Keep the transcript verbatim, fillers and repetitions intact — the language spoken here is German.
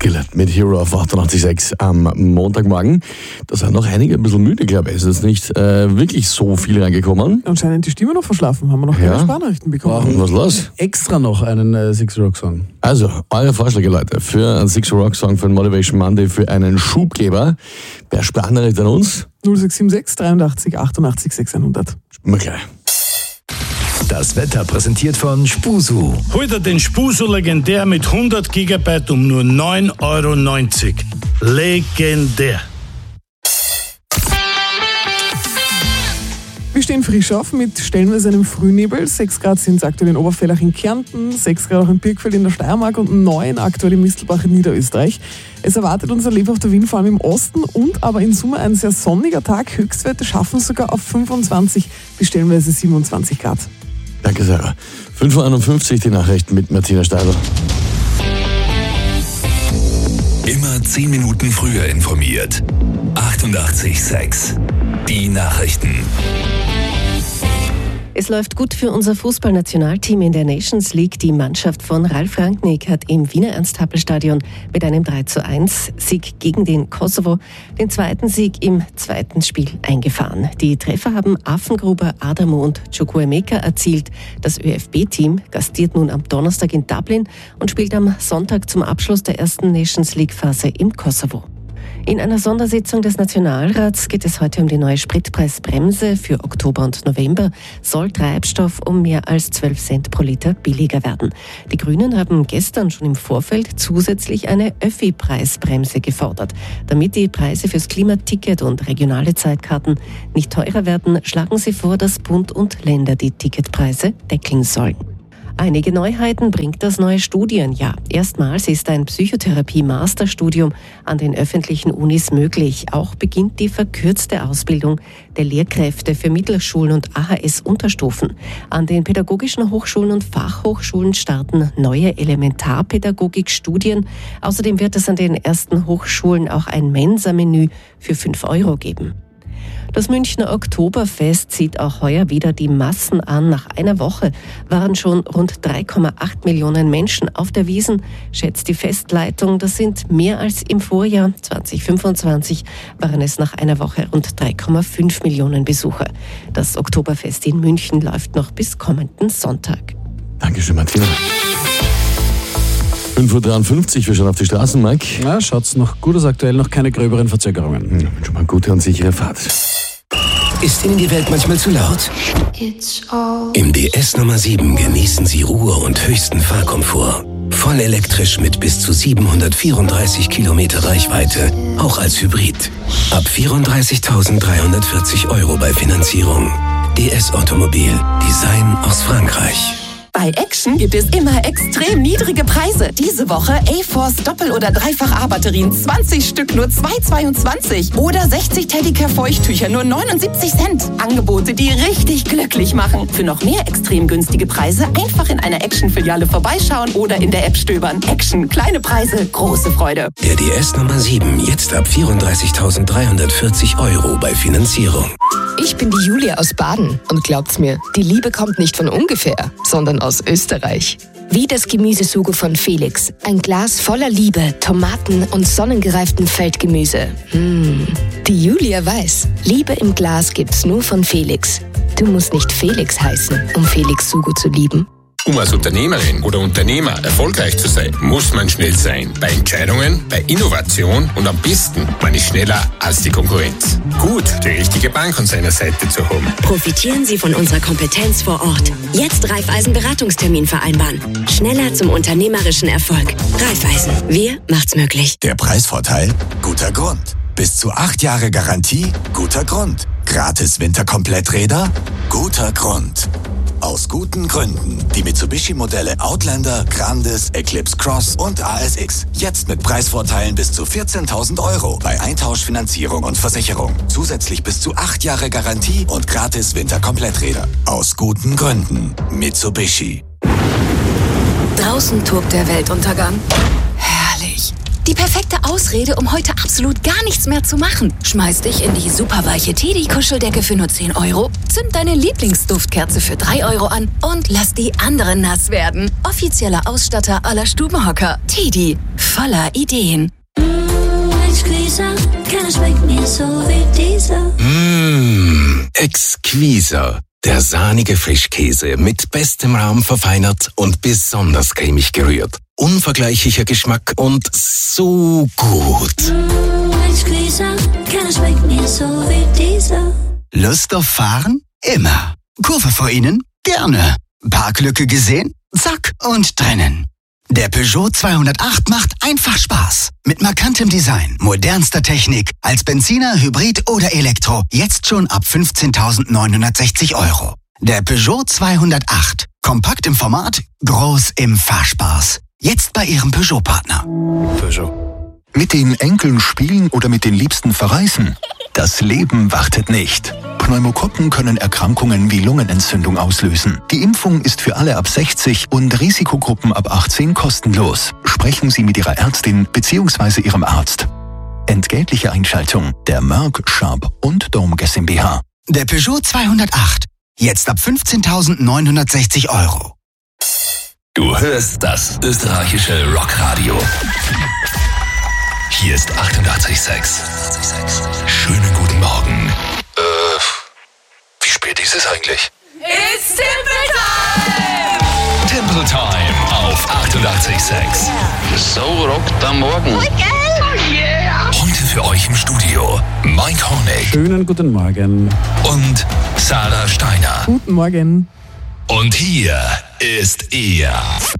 Skillet mit Hero auf achtundachtzig Komma sechs am Montagmorgen. Da sind noch einige ein bisschen müde, glaube ich. Es ist nicht äh, wirklich so viel reingekommen. Anscheinend die Stimme noch verschlafen, haben wir noch keine Ja. Sprachnachrichten bekommen. Und was los? Extra noch einen äh, Six Rock Song. Also, eure Vorschläge, Leute, für einen Six Rock Song, für einen Motivation Monday, für einen Schubgeber. Wer Sprachnachricht an uns? null sechs sieben sechs dreiundachtzig achtundachtzig sechshundert. Spielen wir gleich. Das Wetter präsentiert von Spusu. Hol dir den Spusu Legendär mit hundert Gigabyte um nur neun Euro neunzig. Legendär. Wir stehen frisch auf mit stellenweise einem Frühnebel. sechs Grad sind es aktuell in Obervellach in Kärnten, sechs Grad auch in Birkfeld in der Steiermark und neun aktuell in Mistelbach in Niederösterreich. Es erwartet uns ein lebhafter Wind, vor allem im Osten, und aber in Summe ein sehr sonniger Tag. Höchstwerte schaffen sogar auf fünfundzwanzig bis stellenweise siebenundzwanzig Grad. Danke, Sarah. fünf Uhr einundfünfzig die Nachrichten mit Martina Steidl. Immer zehn Minuten früher informiert. achtundachtzig Komma sechs. Die Nachrichten. Es läuft gut für unser Fußballnationalteam in der Nations League. Die Mannschaft von Ralf Rangnick hat im Wiener Ernst-Happel-Stadion mit einem drei zu eins Sieg gegen den Kosovo den zweiten Sieg im zweiten Spiel eingefahren. Die Treffer haben Affengruber, Adamo und Chukwuemeka erzielt. Das ÖFB B-Team gastiert nun am Donnerstag in Dublin und spielt am Sonntag zum Abschluss der ersten Nations League-Phase im Kosovo. In einer Sondersitzung des Nationalrats geht es heute um die neue Spritpreisbremse. Für Oktober und November soll Treibstoff um mehr als zwölf Cent pro Liter billiger werden. Die Grünen haben gestern schon im Vorfeld zusätzlich eine Öffi-Preisbremse gefordert. Damit die Preise fürs Klimaticket und regionale Zeitkarten nicht teurer werden, schlagen sie vor, dass Bund und Länder die Ticketpreise deckeln sollen. Einige Neuheiten bringt das neue Studienjahr. Erstmals ist ein Psychotherapie-Masterstudium an den öffentlichen Unis möglich. Auch beginnt die verkürzte Ausbildung der Lehrkräfte für Mittelschulen und A H S-Unterstufen. An den pädagogischen Hochschulen und Fachhochschulen starten neue Elementarpädagogik-Studien. Außerdem wird es an den ersten Hochschulen auch ein Mensa-Menü für fünf Euro geben. Das Münchner Oktoberfest zieht auch heuer wieder die Massen an. Nach einer Woche waren schon rund drei Komma acht Millionen Menschen auf der Wiesn, schätzt die Festleitung. Das sind mehr als im Vorjahr. zwanzig fünfundzwanzig waren es nach einer Woche rund drei Komma fünf Millionen Besucher. Das Oktoberfest in München läuft noch bis kommenden Sonntag. Dankeschön, Martina. fünf Uhr dreiundfünfzig, wir schauen auf die Straßen, Mike. Ja, schaut's noch gut aus, aktuell noch keine gröberen Verzögerungen. Ja, schon mal gute und sichere Fahrt. Ist Ihnen die Welt manchmal zu laut? Im D S Nummer sieben genießen Sie Ruhe und höchsten Fahrkomfort. Voll elektrisch mit bis zu siebenhundertvierunddreißig Kilometer Reichweite, auch als Hybrid. Ab vierunddreißigtausenddreihundertvierzig Euro bei Finanzierung. D S Automobil, Design aus Frankreich. Bei Action gibt es immer extrem niedrige Preise. Diese Woche A-Force Doppel- oder Dreifach-A-Batterien zwanzig Stück nur zwei Komma zweiundzwanzig oder sechzig Teddicare Feuchttücher nur neunundsiebzig Cent. Angebote, die richtig glücklich machen. Für noch mehr extrem günstige Preise einfach in einer Action-Filiale vorbeischauen oder in der App stöbern. Action, kleine Preise, große Freude. Der D S Nummer sieben, jetzt ab vierunddreißigtausenddreihundertvierzig Euro bei Finanzierung. Ich bin die Julia aus Baden und glaubt's mir, die Liebe kommt nicht von ungefähr, sondern aus Österreich. Wie das Gemüsesugo von Felix. Ein Glas voller Liebe, Tomaten und sonnengereiftem Feldgemüse. Mmh. Die Julia weiß, Liebe im Glas gibt's nur von Felix. Du musst nicht Felix heißen, um Felix Sugo zu lieben. Um als Unternehmerin oder Unternehmer erfolgreich zu sein, muss man schnell sein. Bei Entscheidungen, bei Innovation und am besten, man ist schneller als die Konkurrenz. Gut, die richtige Bank an seiner Seite zu haben. Profitieren Sie von unserer Kompetenz vor Ort. Jetzt Raiffeisen Beratungstermin vereinbaren. Schneller zum unternehmerischen Erfolg. Raiffeisen, wir macht's möglich. Der Preisvorteil? Guter Grund. Bis zu acht Jahre Garantie? Guter Grund. Gratis Winterkompletträder? Guter Grund. Aus guten Gründen. Die Mitsubishi-Modelle Outlander, Grandis, Eclipse Cross und A S X. Jetzt mit Preisvorteilen bis zu vierzehntausend Euro bei Eintauschfinanzierung und Versicherung. Zusätzlich bis zu acht Jahre Garantie und gratis Winterkompletträder. Aus guten Gründen. Mitsubishi. Draußen tobt der Weltuntergang. Herrlich. Die perfekte Ausrede, um heute absolut gar nichts mehr zu machen. Schmeiß dich in die superweiche Teddy-Kuscheldecke für nur zehn Euro, zünd deine Lieblingsduftkerze für drei Euro an und lass die anderen nass werden. Offizieller Ausstatter aller Stubenhocker. Teddy. voller Ideen. Keiner schmeckt mir so wie dieser. Mmh, exquisiter. Der sahnige Frischkäse mit bestem Rahm verfeinert und besonders cremig gerührt. Unvergleichlicher Geschmack und so gut. Mmh, exquisiter. Keiner schmeckt mir so wie dieser. Lust auf Fahren? Immer. Kurve vor Ihnen? Gerne. Parklücke gesehen? Zack und drinnen. Der Peugeot zweihundertacht macht einfach Spaß. Mit markantem Design, modernster Technik, als Benziner, Hybrid oder Elektro. Jetzt schon ab fünfzehntausendneunhundertsechzig Euro. Der Peugeot zweihundertacht. Kompakt im Format, groß im Fahrspaß. Jetzt bei Ihrem Peugeot-Partner. Peugeot. Mit den Enkeln spielen oder mit den Liebsten verreisen? Das Leben wartet nicht. Pneumokokken können Erkrankungen wie Lungenentzündung auslösen. Die Impfung ist für alle ab sechzig und Risikogruppen ab achtzehn kostenlos. Sprechen Sie mit Ihrer Ärztin bzw. Ihrem Arzt. Entgeltliche Einschaltung der Merck, Sharp und Dome GmbH. Der Peugeot zweihundertacht. Jetzt ab fünfzehntausendneunhundertsechzig Euro. Du hörst das österreichische Rockradio. Hier ist achtundachtzig Komma sechs. Schönen guten Morgen. Äh, wie spät ist es eigentlich? It's Timple Time! Timple Time auf achtundachtzig Komma sechs. So rockt am Morgen. Oh yeah! Heute für euch im Studio Mike Hornig. Schönen guten Morgen. Und Sarah Steiner. Guten Morgen. Und hier ist er.